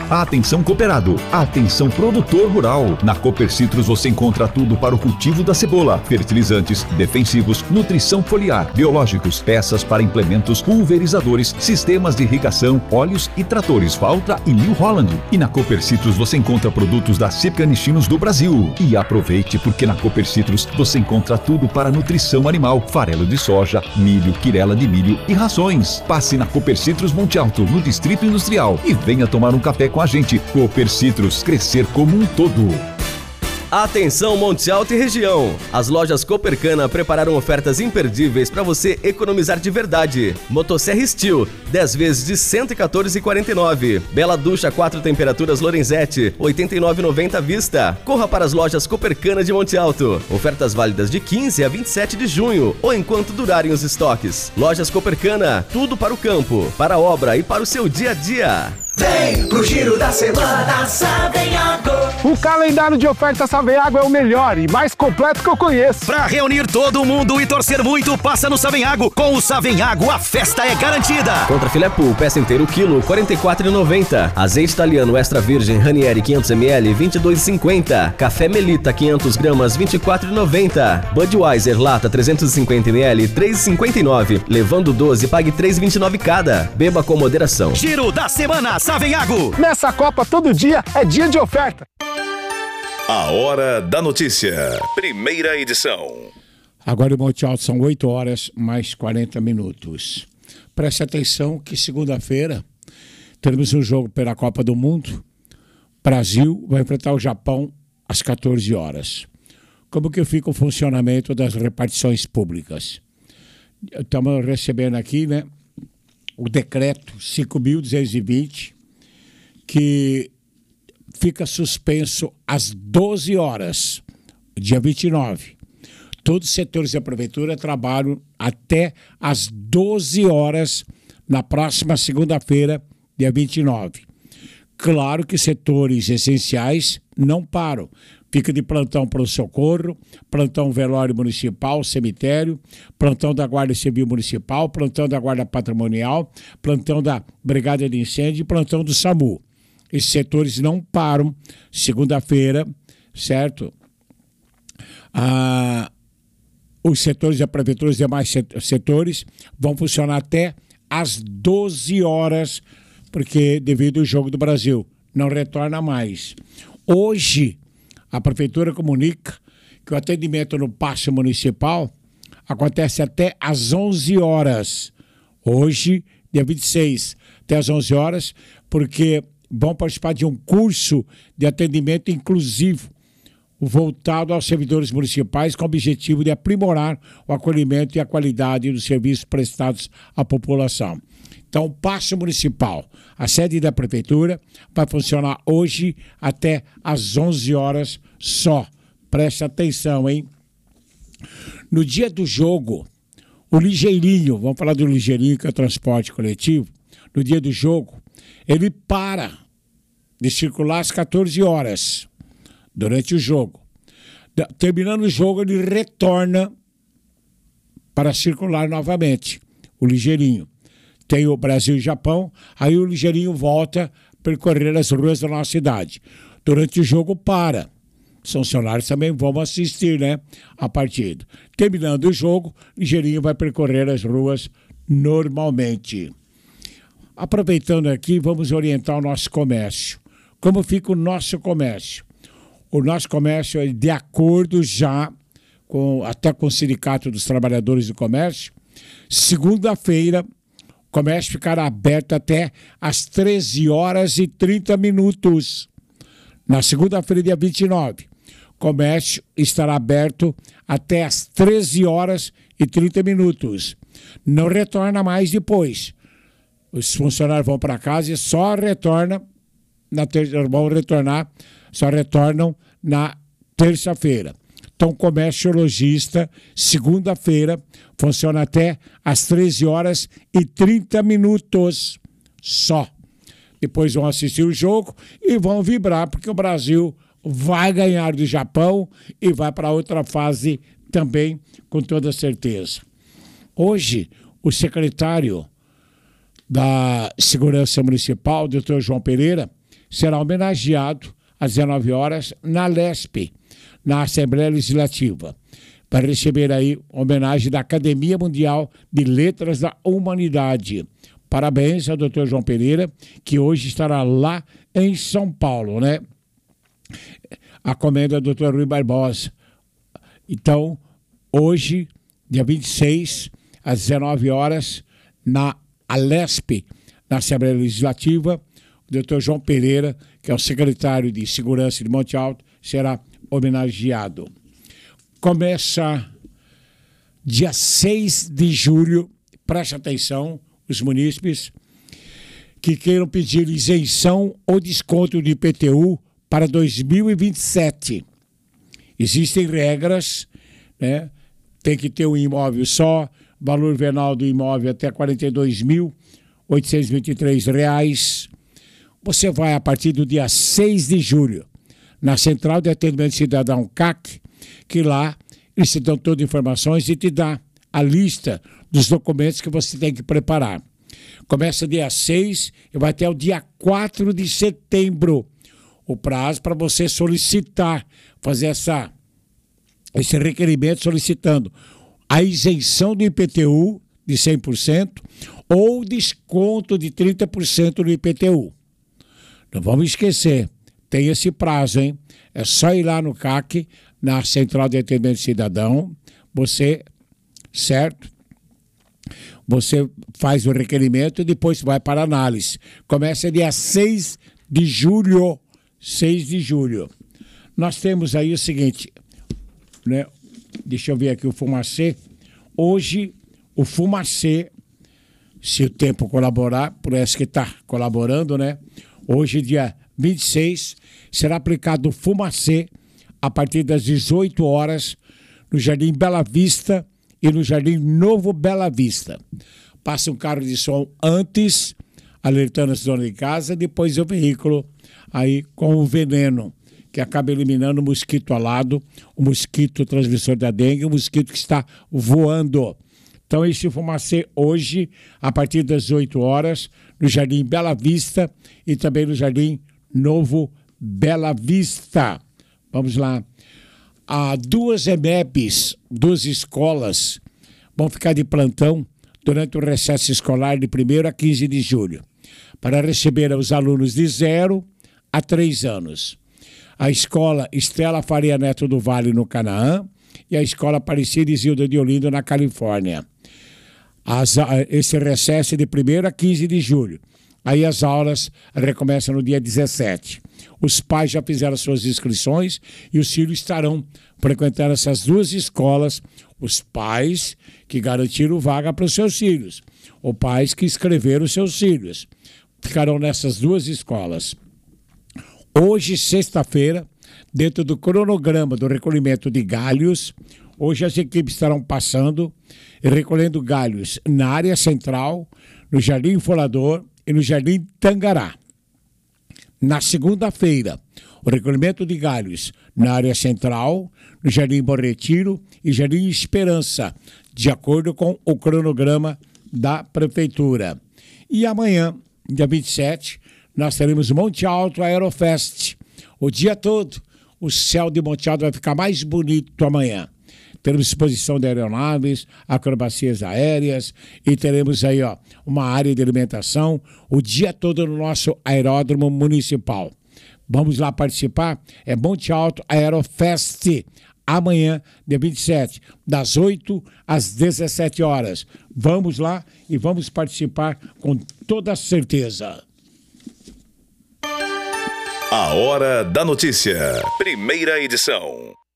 Atenção cooperado, atenção produtor rural. Na Cooper Citrus você encontra tudo para o cultivo da cebola: fertilizantes, defensivos, nutrição foliar, biológicos, peças para implementos, pulverizadores, sistemas de irrigação, óleos e tratores Valtra e New Holland. E na Cooper Citrus você encontra produtos da Canichinos do Brasil. E aproveite, porque na Cooper Citrus você encontra tudo para nutrição animal: farelo de soja, milho, quirela de milho e rações. Passe na Cooper Citrus Monte Alto, no Distrito Industrial, e venha tomar um café com a gente. Cooper Citrus, crescer como um todo. Atenção Monte Alto e região! As lojas Coopercana prepararam ofertas imperdíveis para você economizar de verdade. Motosserra Steel, 10 vezes de R$ 114,49. Bela Ducha 4 temperaturas Lorenzetti, R$ 89,90 à vista. Corra para as lojas Coopercana de Monte Alto. Ofertas válidas de 15 a 27 de junho ou enquanto durarem os estoques. Lojas Coopercana, tudo para o campo, para a obra e para o seu dia a dia. Vem pro Giro da Semana Savenhago. O calendário de ofertas Savenhago é o melhor e mais completo que eu conheço. Pra reunir todo mundo e torcer muito, passa no Savenhago. Com o Savenhago, a festa é garantida. Contra filé pool, peça inteiro quilo, R$ 44,90. Azeite italiano extra virgem Ranieri 500 ml, R$ 22,50. Café Melita 500 gramas, R$ 24,90. Budweiser lata 350 ml, R$ 3,59. Levando 12, pague R$ 3,29 cada. Beba com moderação. Giro da Semana Savenhago. Nessa Copa, todo dia é dia de oferta. A Hora da Notícia, primeira edição. Agora em Monte Alto são 8 horas mais 40 minutos. Preste atenção que segunda-feira teremos um jogo pela Copa do Mundo. Brasil vai enfrentar o Japão às 14 horas. Como que fica o funcionamento das repartições públicas? Estamos recebendo aqui, né, o decreto 5.220, que fica suspenso às 12 horas, dia 29. Todos os setores da prefeitura trabalham até às 12 horas na próxima segunda-feira, dia 29. Claro que setores essenciais não param. Fica de plantão para o socorro, plantão velório municipal, cemitério, plantão da Guarda Civil Municipal, plantão da Guarda Patrimonial, plantão da Brigada de Incêndio e plantão do SAMU. Esses setores não param segunda-feira, certo? Os setores da prefeitura, os demais setores, vão funcionar até às 12 horas, porque devido ao Jogo do Brasil, não retorna mais. Hoje, a prefeitura comunica que o atendimento no Paço Municipal acontece até às 11 horas. Hoje, dia 26, até às 11 horas, porque vão participar de um curso de atendimento inclusivo voltado aos servidores municipais com o objetivo de aprimorar o acolhimento e a qualidade dos serviços prestados à população. Então, o Paço Municipal, a sede da Prefeitura, vai funcionar hoje até às 11 horas só. Preste atenção, hein? No dia do jogo, o Ligeirinho, vamos falar do Ligeirinho, que é o transporte coletivo, no dia do jogo, ele para de circular às 14 horas, durante o jogo. Terminando o jogo, ele retorna para circular novamente, o Ligeirinho. Tem o Brasil e Japão, aí o Ligeirinho volta a percorrer as ruas da nossa cidade. Durante o jogo, para. Os funcionários também vão assistir, né, a partida. Terminando o jogo, o Ligeirinho vai percorrer as ruas normalmente. Aproveitando aqui, vamos orientar o nosso comércio. Como fica o nosso comércio? O nosso comércio é de acordo já até com o Sindicato dos Trabalhadores do Comércio. Segunda-feira, o comércio ficará aberto até às 13 horas e 30 minutos. Na segunda-feira, dia 29, o comércio estará aberto até às 13 horas e 30 minutos. Não retorna mais depois. Os funcionários vão para casa e só retornam na terça-feira. Então, comércio lojista, segunda-feira, funciona até às 13 horas e 30 minutos só. Depois vão assistir o jogo e vão vibrar, porque o Brasil vai ganhar do Japão e vai para outra fase também, com toda certeza. Hoje, o secretário da Segurança Municipal, Dr. João Pereira, será homenageado às 19 horas na LESP, na Assembleia Legislativa, para receber aí homenagem da Academia Mundial de Letras da Humanidade. Parabéns ao Dr. João Pereira, que hoje estará lá em São Paulo, né? A comenda do Dr. Rui Barbosa. Então, hoje, dia 26, às 19 horas, na Alesp, na Assembleia Legislativa, o Dr. João Pereira, que é o secretário de Segurança de Monte Alto, será homenageado. Começa dia 6 de julho, preste atenção, os munícipes que queiram pedir isenção ou desconto de IPTU para 2027. Existem regras, né? Tem que ter um imóvel só, valor venal do imóvel até R$ 42.823. Você vai a partir do dia 6 de julho na Central de Atendimento Cidadão CAC, que lá eles te dão todas as informações e te dá a lista dos documentos que você tem que preparar. Começa dia 6 e vai até o dia 4 de setembro. O prazo para você solicitar, fazer esse requerimento solicitando a isenção do IPTU de 100% ou desconto de 30% do IPTU. Não vamos esquecer, tem esse prazo, hein? É só ir lá no CAC, na Central de Atendimento Cidadão, você, certo? Você faz o requerimento e depois vai para análise. Começa dia 6 de julho. 6 de julho. Nós temos aí o seguinte, né? Deixa eu ver aqui o Fumacê. Hoje, o Fumacê, se o tempo colaborar, parece que está colaborando, né? Hoje, dia 26, será aplicado o Fumacê a partir das 18 horas no Jardim Bela Vista e no Jardim Novo Bela Vista. Passa um carro de som antes, alertando as donas de casa, depois o veículo aí com o veneno, que acaba eliminando o mosquito alado, o mosquito transmissor da dengue, o mosquito que está voando. Então, esse Fumacê hoje, a partir das 8 horas, no Jardim Bela Vista e também no Jardim Novo Bela Vista. Vamos lá. Há 2 EMEPs, 2 escolas, vão ficar de plantão durante o recesso escolar de 1º a 15 de julho, para receber os alunos de 0 a 3 anos. A escola Estela Faria Neto do Vale, no Canaã, e a escola Aparecida Isilda de Olinda, na Califórnia. Esse recesso é de 1º a 15 de julho. Aí as aulas recomeçam no dia 17. Os pais já fizeram suas inscrições e os filhos estarão frequentando essas 2 escolas. Os pais que garantiram vaga para os seus filhos, ou pais que inscreveram os seus filhos, ficarão nessas 2 escolas. Hoje, sexta-feira, dentro do cronograma do recolhimento de galhos, hoje as equipes estarão passando e recolhendo galhos na área central, no Jardim Folador e no Jardim Tangará. Na segunda-feira, o recolhimento de galhos na área central, no Jardim Bom Retiro e Jardim Esperança, de acordo com o cronograma da Prefeitura. E amanhã, dia 27, nós teremos Monte Alto Aerofest. O dia todo, o céu de Monte Alto vai ficar mais bonito amanhã. Teremos exposição de aeronaves, acrobacias aéreas e teremos aí, ó, uma área de alimentação o dia todo no nosso aeródromo municipal. Vamos lá participar? É Monte Alto Aerofest. Amanhã, dia 27, das 8 às 17 horas. Vamos lá e vamos participar com toda certeza. A Hora da Notícia. Primeira edição.